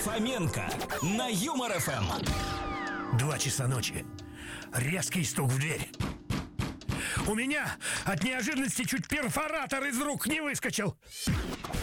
Фоменко на Юмор ФМ. 2 часа ночи. Резкий стук в дверь. У меня от неожиданности чуть перфоратор из рук не выскочил.